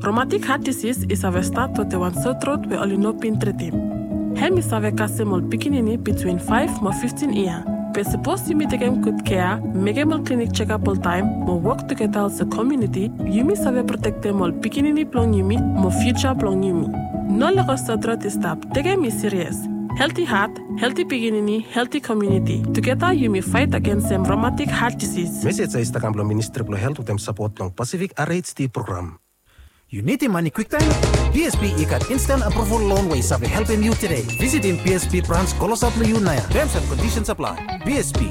Rheumatic heart disease is a start to the one sore throat we only know pin treatim. Hemi save kasemol pikinini between 5 to 15 years. We're supposed to meet again good care, make a clinic check-up all time, more work together as a community, yumi save protect them all pikinini plong yumi, more future plong yumi. No lagos throat is stop, take me serious. Healthy heart, healthy beginning, healthy community. Together, you may fight against them rheumatic heart disease. Message sa istakam blong Ministry of Health with them support ng Pacific RHD program. You need money quick time? PSP ikat instant approval loan way sabi helping you today. Visit in PSP branch Kolosap Layunaya. Terms and conditions apply. PSP